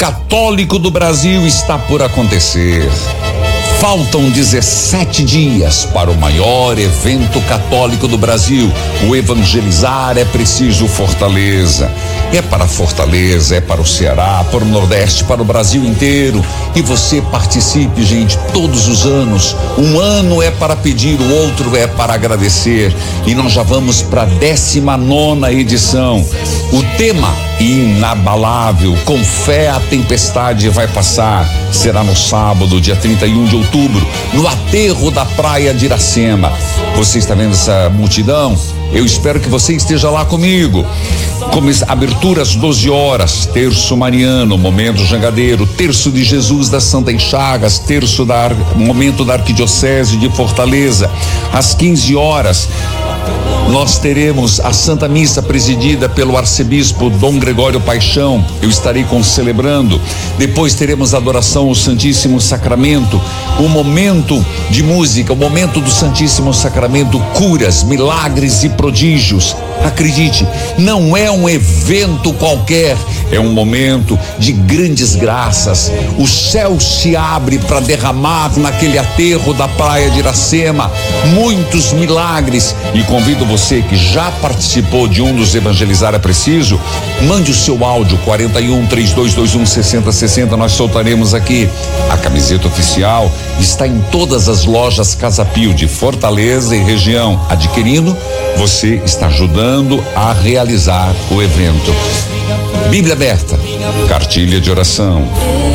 católico do Brasil está por acontecer. Faltam 17 dias para o maior evento católico do Brasil. O Evangelizar é Preciso Fortaleza. É para Fortaleza, é para o Ceará, para o Nordeste, para o Brasil inteiro. E você participe, gente, todos os anos. Um ano é para pedir, o outro é para agradecer. E nós já vamos para a 19ª edição. O tema inabalável, com fé a tempestade vai passar, será no sábado, dia 31 de outubro, no aterro da praia de Iracema. Você está vendo essa multidão? Eu espero que você esteja lá comigo. Abertura às 12 horas, terço mariano, momento jangadeiro, terço de Jesus das Santas Chagas, momento da Arquidiocese de Fortaleza. Às 15 horas, nós teremos a Santa Missa presidida pelo arcebispo Dom Gregório Paixão. Eu estarei concelebrando. Depois teremos a adoração ao Santíssimo Sacramento, o momento de música, o momento do Santíssimo Sacramento, curas, milagres e prodígios. Acredite, não é um evento qualquer, é um momento de grandes graças. O céu se abre para derramar naquele aterro da praia de Iracema muitos milagres. E convido você que já participou de um dos Evangelizar é Preciso, mande o seu áudio 41-3221-6060, nós soltaremos aqui. A camiseta oficial está em todas as lojas Casa Pio de Fortaleza e região. Adquirindo, você está ajudando a realizar o evento. Bíblia aberta, cartilha de oração.